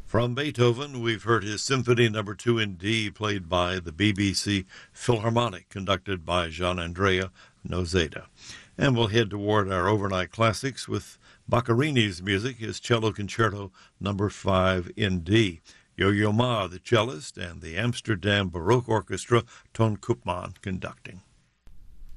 From Beethoven, we've heard his Symphony No. 2 in D, played by the BBC Philharmonic, conducted by Gianandrea Noseda. And we'll head toward our overnight classics with Boccherini's music, his Cello Concerto No. 5 in D. Yo-Yo Ma, the cellist, and the Amsterdam Baroque Orchestra, Ton Koopman, conducting.